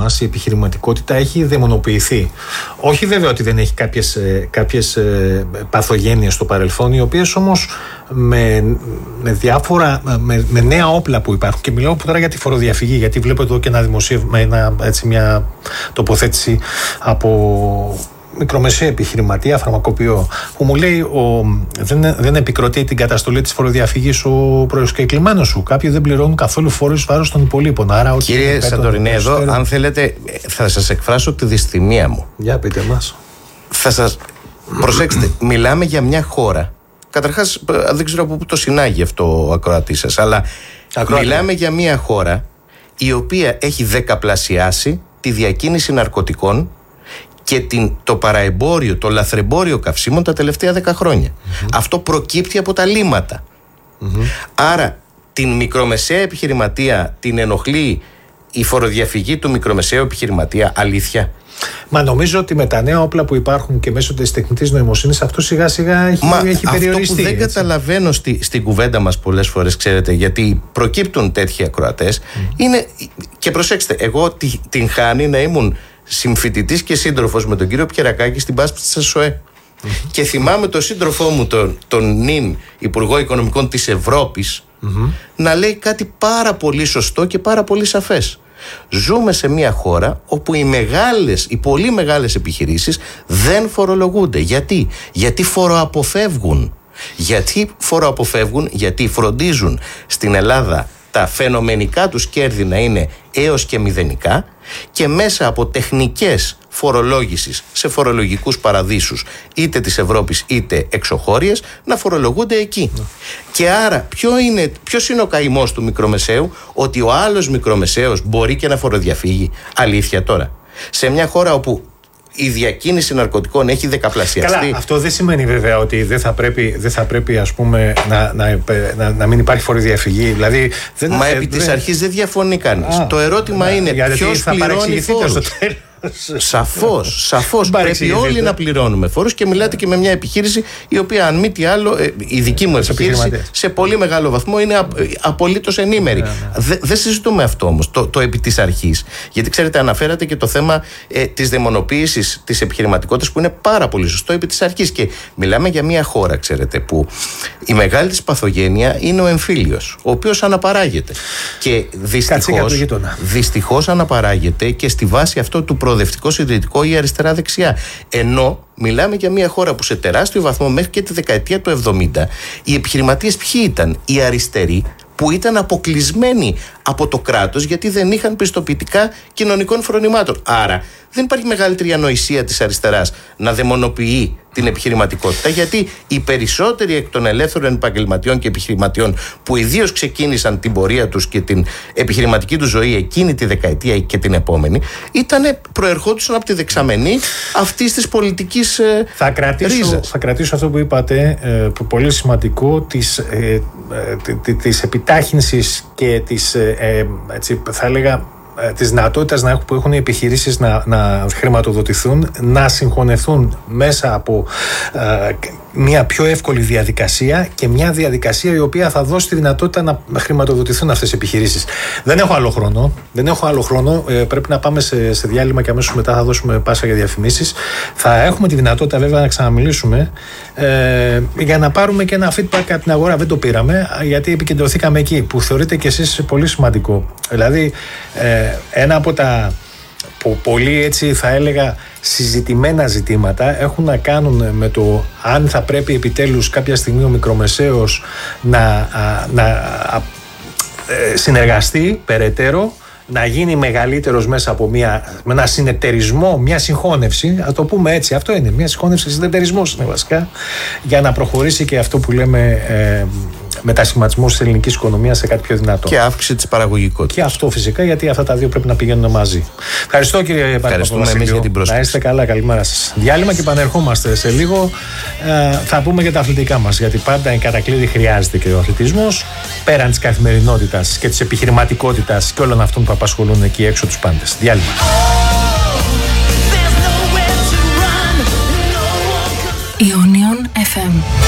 μας η επιχειρηματικότητα έχει δαιμονοποιηθεί. Όχι βέβαια ότι δεν έχει κάποιες παθογένειες στο παρελθόν, οι οποίες όμως με νέα όπλα που υπάρχουν, και μιλάω τώρα για τη φοροδιαφυγή, γιατί βλέπω εδώ και ένα δημοσίευμα, μια τοποθέτηση από μικρομεσαίο επιχειρηματία, φαρμακοποιό, που μου λέει δεν επικροτεί την καταστολή της φοροδιαφυγής ο προσκεκλημένος σου. Κάποιοι δεν πληρώνουν καθόλου φόρους βάρος των υπολείπων. Άρα, κύριε Σαντορινέ, εδώ, αν θέλετε, θα σας εκφράσω τη δυσθυμία μου. Για πείτε μας. Προσέξτε, μιλάμε για μια χώρα. Καταρχάς, δεν ξέρω από πού το συνάγει αυτό ο ακροατής σας, αλλά μιλάμε για μια χώρα η οποία έχει δεκαπλασιάσει τη διακίνηση ναρκωτικών και το παραεμπόριο, το λαθρεμπόριο καυσίμων τα τελευταία 10 χρόνια. Αυτό προκύπτει από τα λίμματα. Άρα την μικρομεσαία επιχειρηματία την ενοχλεί η φοροδιαφυγή του μικρομεσαίου επιχειρηματία, αλήθεια? Μα νομίζω ότι με τα νέα όπλα που υπάρχουν και μέσω της τεχνητής νοημοσύνης αυτό σιγά σιγά έχει περιοριστεί. Αυτό που δεν καταλαβαίνω στην κουβέντα μας πολλές φορές, ξέρετε, γιατί προκύπτουν τέτοιοι ακροατές, είναι, και προσέξτε, εγώ την χάνει να ήμουν συμφοιτητής και σύντροφος με τον κύριο Πιερακάκη στην Πάσπη της ΕΣΟΕ. Και θυμάμαι τον σύντροφό μου, τον νυν Υπουργό Οικονομικών της Ευρώπης, να λέει κάτι πάρα πολύ σωστό και πάρα πολύ σαφές. Ζούμε σε μια χώρα όπου οι πολύ μεγάλες επιχειρήσεις δεν φορολογούνται. Γιατί φοροαποφεύγουν. Γιατί φροντίζουν στην Ελλάδα τα φαινομενικά τους κέρδη να είναι έως και μηδενικά, και μέσα από τεχνικές φορολόγησης σε φορολογικούς παραδείσους είτε της Ευρώπης είτε εξωχώριες να φορολογούνται εκεί. Και άρα ποιος είναι ο καημός του μικρομεσαίου? Ότι ο άλλος μικρομεσαίος μπορεί και να φοροδιαφύγει. Αλήθεια τώρα? Σε μια χώρα όπου η διακίνηση ναρκωτικών έχει δεκαπλασιαστεί. Καλά, αυτό δεν σημαίνει βέβαια ότι δεν θα πρέπει ας πούμε, να μην υπάρχει φοροδιαφυγή. Δηλαδή, επί της αρχής δεν διαφωνεί κανείς. Το ερώτημα είναι ποιος πληρώνει φόρους. Σαφώς πρέπει όλοι να πληρώνουμε φόρους, και μιλάτε και με μια επιχείρηση η οποία, αν μη τι άλλο, η δική μου επιχείρηση σε πολύ μεγάλο βαθμό είναι απολύτως ενήμερη. Δεν συζητούμε αυτό όμως, το επί της αρχής. Γιατί ξέρετε, αναφέρατε και το θέμα της δαιμονοποίησης της επιχειρηματικότητας, που είναι πάρα πολύ σωστό επί της αρχής. Και μιλάμε για μια χώρα, ξέρετε, που η μεγάλη της παθογένεια είναι ο εμφύλιος, ο οποίος αναπαράγεται. Και δυστυχώς αναπαράγεται και στη βάση αυτό του προοδευτικό συντηρητικό ή αριστερά-δεξιά. Ενώ μιλάμε για μια χώρα που σε τεράστιο βαθμό μέχρι και τη δεκαετία του 70 οι επιχειρηματίες ποιοι ήταν? Οι αριστεροί, που ήταν αποκλεισμένοι από το κράτος γιατί δεν είχαν πιστοποιητικά κοινωνικών φρονημάτων. Άρα δεν υπάρχει μεγαλύτερη ανοησία της αριστεράς να δαιμονοποιεί την επιχειρηματικότητα, γιατί οι περισσότεροι εκ των ελεύθερων επαγγελματιών και επιχειρηματιών που ιδίως ξεκίνησαν την πορεία τους και την επιχειρηματική τους ζωή εκείνη τη δεκαετία και την επόμενη προερχόντουσαν από τη δεξαμενή αυτής της πολιτικής ρίζας. Θα κρατήσω αυτό που είπατε, πολύ σημαντικό, της επιτάχυνσης και της θα έλεγα της δυνατότητας που έχουν οι επιχειρήσεις να χρηματοδοτηθούν, να συγχωνευτούν μέσα από μια πιο εύκολη διαδικασία, και μια διαδικασία η οποία θα δώσει τη δυνατότητα να χρηματοδοτηθούν αυτές οι επιχειρήσεις. Δεν έχω άλλο χρόνο. Πρέπει να πάμε σε διάλειμμα και αμέσως μετά θα δώσουμε πάσα για διαφημίσεις. Θα έχουμε τη δυνατότητα βέβαια να ξαναμιλήσουμε για να πάρουμε και ένα feedback από την αγορά. Δεν το πήραμε γιατί επικεντρωθήκαμε εκεί που θεωρείτε και εσείς πολύ σημαντικό. Δηλαδή ένα από τα πολύ, έτσι θα έλεγα, συζητημένα ζητήματα έχουν να κάνουν με το αν θα πρέπει επιτέλους κάποια στιγμή ο μικρομεσαίος να συνεργαστεί περαιτέρω, να γίνει μεγαλύτερος μέσα από με ένα συνεταιρισμό, μια συγχώνευση, να το πούμε έτσι. Αυτό είναι, μια συγχώνευση, συνεταιρισμός είναι βασικά, για να προχωρήσει και αυτό που λέμε μετασχηματισμός της ελληνικής οικονομίας σε κάτι πιο δυνατό. Και αύξηση της παραγωγικότητας. Και αυτό φυσικά, γιατί αυτά τα δύο πρέπει να πηγαίνουν μαζί. Ευχαριστώ κύριε Παπαδόπουλο. Ευχαριστούμε εμείς για την πρόσκληση. Να είστε καλά, καλημέρα σας. Διάλειμμα και επανερχόμαστε σε λίγο. Θα πούμε για τα αθλητικά μας, γιατί πάντα εν κατακλείδη χρειάζεται και ο αθλητισμός, πέραν της καθημερινότητας και της επιχειρηματικότητας και όλων αυτών που απασχολούν εκεί έξω τους πάντες. Διάλειμμα. Ionion FM.